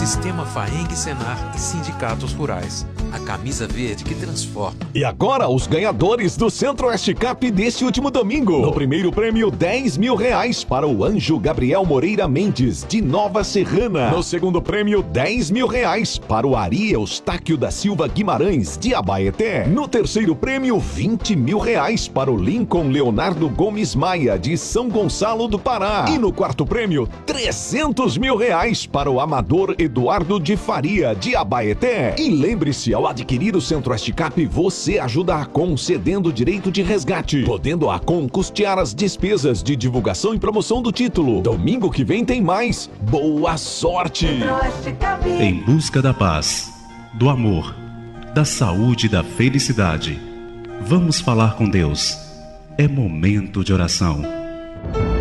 Sistema Faeng, Senar e sindicatos rurais. A camisa verde que transforma. E agora, os ganhadores do Centro-Oeste Cup deste último domingo. No primeiro prêmio, R$10.000 para o Anjo Gabriel Moreira Mendes, de Nova Serrana. No segundo prêmio, R$10.000 para o Ari Eustáquio da Silva Guimarães, de Abaeté. No terceiro prêmio, R$20.000 para o Lincoln Leonardo Gomes Maia, de São Gonçalo do Pará. E no quarto prêmio, R$300.000 para o Amador Eduardo de Faria, de Abaeté. E lembre-se, ao adquirir o Centro-Oeste Cup, você ajuda a Acon cedendo direito de resgate, podendo a Acon custear as despesas de divulgação e promoção do título. Domingo que vem tem mais. Boa sorte! Em busca da paz, do amor, da saúde e da felicidade. Vamos falar com Deus. É momento de oração.